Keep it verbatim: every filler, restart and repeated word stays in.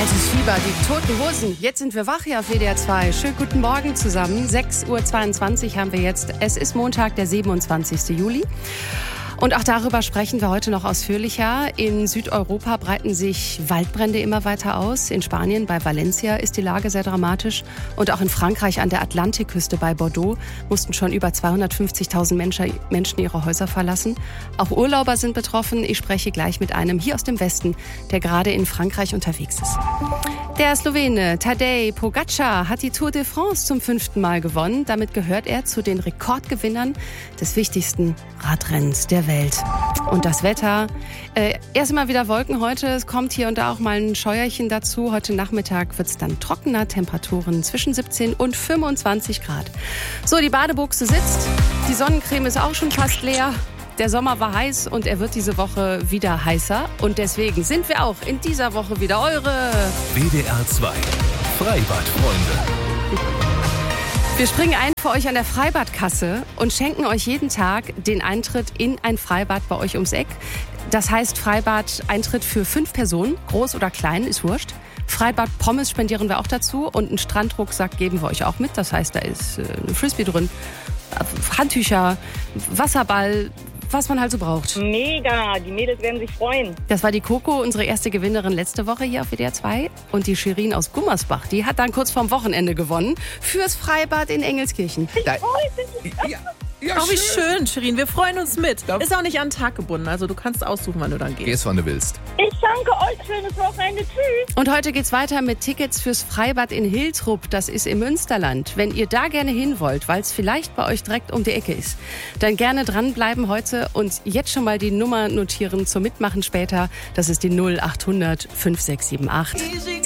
Großes Fieber, die Toten Hosen. Jetzt sind wir wach hier auf W D R zwei. Schönen guten Morgen zusammen. sechs Uhr zweiundzwanzig haben wir jetzt. Es ist Montag, der siebenundzwanzigsten Juli. Und auch darüber sprechen wir heute noch ausführlicher. In Südeuropa breiten sich Waldbrände immer weiter aus. In Spanien bei Valencia ist die Lage sehr dramatisch. Und auch in Frankreich an der Atlantikküste bei Bordeaux mussten schon über zweihundertfünfzigtausend Menschen ihre Häuser verlassen. Auch Urlauber sind betroffen. Ich spreche gleich mit einem hier aus dem Westen, der gerade in Frankreich unterwegs ist. Der Slowene Tadej Pogačar hat die Tour de France zum fünften Mal gewonnen. Damit gehört er zu den Rekordgewinnern des wichtigsten Radrennens der Welt. Und das Wetter, äh, erst mal wieder Wolken heute. Es kommt hier und da auch mal ein Scheuerchen dazu. Heute Nachmittag wird es dann trockener, Temperaturen zwischen siebzehn und fünfundzwanzig Grad. So, die Badebuchse sitzt. Die Sonnencreme ist auch schon fast leer. Der Sommer war heiß und er wird diese Woche wieder heißer. Und deswegen sind wir auch in dieser Woche wieder eure W D R zwei Freibadfreunde. Wir springen ein für euch an der Freibadkasse und schenken euch jeden Tag den Eintritt in ein Freibad bei euch ums Eck. Das heißt Freibad-Eintritt für fünf Personen, groß oder klein, ist wurscht. Freibad Pommes spendieren wir auch dazu und einen Strandrucksack geben wir euch auch mit. Das heißt, da ist eine Frisbee drin, Handtücher, Wasserball, was man halt so braucht. Mega, die Mädels werden sich freuen. Das war die Coco, unsere erste Gewinnerin letzte Woche hier auf W D R zwei. Und die Shirin aus Gummersbach, die hat dann kurz vorm Wochenende gewonnen fürs Freibad in Engelskirchen. Ich freue mich. Ja, ja, Ach, wie schön. schön, Shirin. Wir freuen uns mit. Ist auch nicht an den Tag gebunden, also du kannst aussuchen, wann du dann gehst. Gehst, wann du willst. Ich danke euch. Schönes Wochenende. Tschüss. Und heute geht's weiter mit Tickets fürs Freibad in Hiltrup. Das ist im Münsterland. Wenn ihr da gerne hin wollt, weil es vielleicht bei euch direkt um die Ecke ist, dann gerne dranbleiben heute und jetzt schon mal die Nummer notieren zum Mitmachen später. Das ist die null acht hundert fünf sechs sieben acht. Easy.